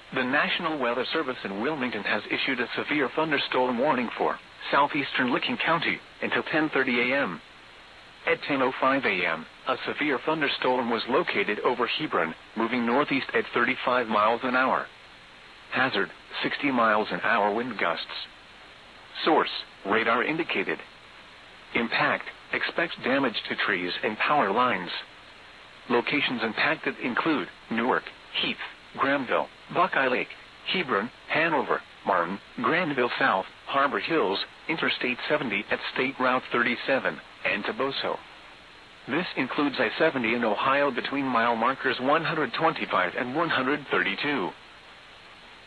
The National Weather Service in Wilmington has issued a severe thunderstorm warning for southeastern Licking County until 10:30 a.m. At 10:05 a.m., a severe thunderstorm was located over Hebron, moving northeast at 35 miles an hour. Hazard, 60 miles an hour wind gusts. Source, radar indicated. Impact, expect damage to trees and power lines. Locations impacted include Newark, Heath, Granville, Buckeye Lake, Hebron, Hanover, Martin, Granville South, Harbor Hills, Interstate 70 at State Route 37, and Toboso. This includes I-70 in Ohio between mile markers 125 and 132.